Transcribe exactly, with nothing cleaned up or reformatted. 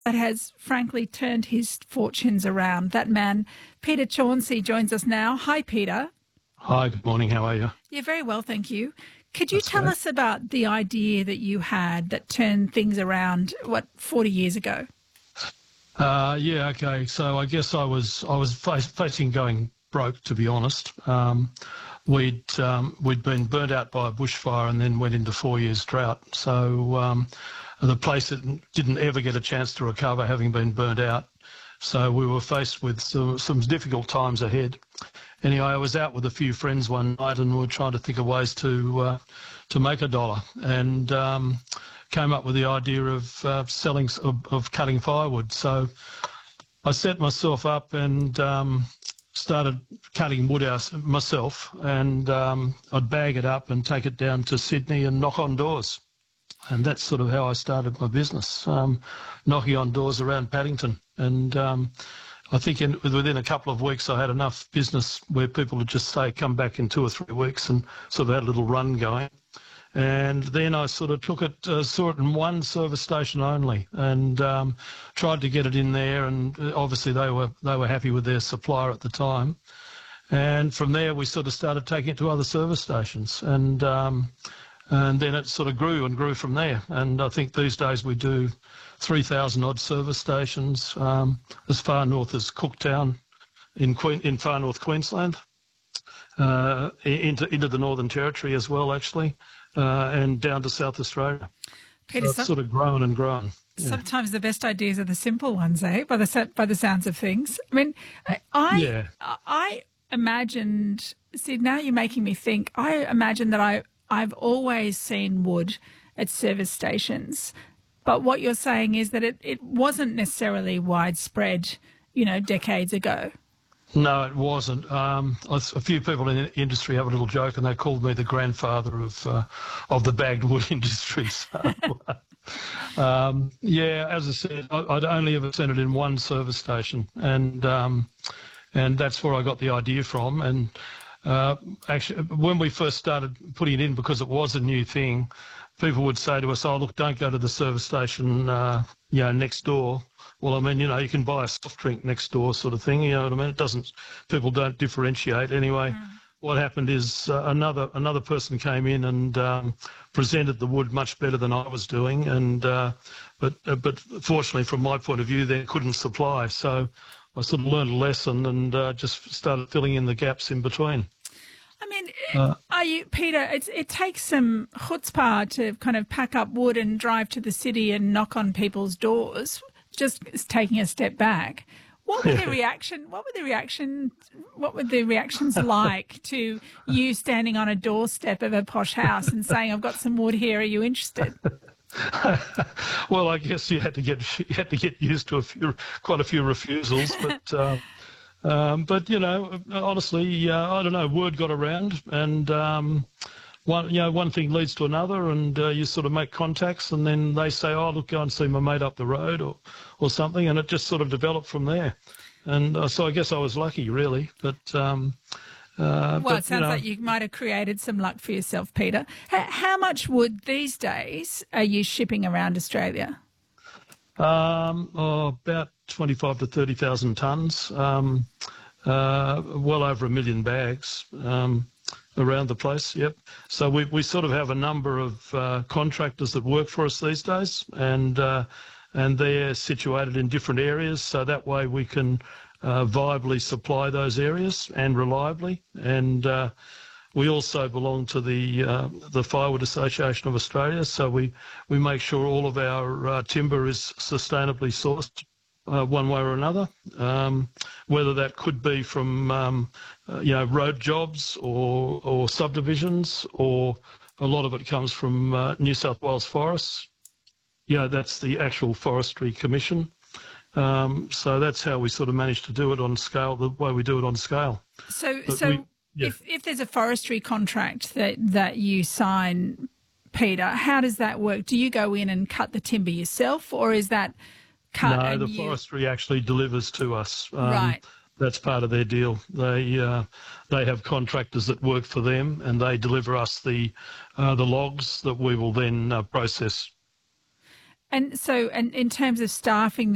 that has frankly turned his fortunes around. That man, Peter Chauncey, joins us now. Hi, Peter. Hi, good morning. How are you? Yeah, very well, thank you. Could you That's tell great. us about the idea that you had that turned things around, what, forty years ago? Uh, yeah, okay. So I guess I was I was face, facing going broke, to be honest. Um, we'd um, we'd been burnt out by a bushfire and then went into four years drought. So um, the place didn't, didn't ever get a chance to recover, having been burnt out. So we were faced with some, some difficult times ahead. Anyway, I was out with a few friends one night and we were trying to think of ways to uh, to make a dollar, and um, came up with the idea of uh, selling of, of cutting firewood. So I set myself up and um, started cutting wood out myself, and um, I'd bag it up and take it down to Sydney and knock on doors. And that's sort of how I started my business, um, knocking on doors around Paddington. And um, I think in, within a couple of weeks I had enough business where people would just say, come back in two or three weeks, and sort of had a little run going. And then I sort of took it, uh, saw it in one service station only, and um, tried to get it in there. And obviously they were they were happy with their supplier at the time. And from there we sort of started taking it to other service stations, and um, and then it sort of grew and grew from there. And I think these days we do three thousand odd service stations, um, as far north as Cooktown in Queen, in far north Queensland, uh, into into the Northern Territory as well, actually. Uh, and down to South Australia. Peter, so it's some, sort of grown and grown. Yeah. Sometimes the best ideas are the simple ones, eh? By the by the sounds of things. I mean, I yeah. I imagined. See, now you're making me think. I imagine that I I've always seen wood at service stations, but what you're saying is that it, it wasn't necessarily widespread, you know, decades ago. No, it wasn't. Um, a few people in the industry have a little joke, and they called me the grandfather of uh, of the bagged wood industry. So, um, yeah, as I said, I'd only ever seen it in one service station, and um, and that's where I got the idea from. And uh, actually, when we first started putting it in, because it was a new thing, people would say to us, "Oh, look, don't go to the service station, uh, you know, next door." Well, I mean, you know, you can buy a soft drink next door, sort of thing. You know what I mean? It doesn't. People don't differentiate anyway. Mm. What happened is uh, another another person came in and um, presented the wood much better than I was doing, and uh, but uh, but fortunately, from my point of view, they couldn't supply. So I sort of learned a lesson and uh, just started filling in the gaps in between. I mean, uh, are you, Peter, it's, it takes some chutzpah to kind of pack up wood and drive to the city and knock on people's doors. Just taking a step back, what were the reaction? What were the reaction? What were the reactions like to you standing on a doorstep of a posh house and saying, "I've got some wood here. Are you interested?" Well, I guess you had to get you had to get used to a few, quite a few refusals, but uh, um, but you know, honestly, uh, I don't know. Word got around, and um, one you know one thing leads to another, and uh, you sort of make contacts, and then they say, "Oh, look, go and see my mate up the road," or or something, and it just sort of developed from there. And uh, so I guess I was lucky, really. But um, uh, well, but, it sounds you know, like you might have created some luck for yourself, Peter. H- how much wood these days are you shipping around Australia? Um, oh, about twenty-five to thirty thousand tonnes, um, uh, well over a million bags. Um, around the place, yep. So we we sort of have a number of uh, contractors that work for us these days, and uh, and they're situated in different areas, so that way we can uh, viably supply those areas and reliably. And uh, we also belong to the uh, the Firewood Association of Australia, so we we make sure all of our uh, timber is sustainably sourced. Uh, one way or another, um, whether that could be from um, uh, you know road jobs or or subdivisions, or a lot of it comes from uh, New South Wales forests. You know, that's the actual Forestry Commission. Um, so that's how we sort of manage to do it on scale, the way we do it on scale. So, But so we, yeah. if if there's a forestry contract that that you sign, Peter, how does that work? Do you go in and cut the timber yourself, or is that cut? No, the you... forestry actually delivers to us. Um, right. That's part of their deal. They uh, they have contractors that work for them, and they deliver us the uh, the logs that we will then uh, process. And so, and in terms of staffing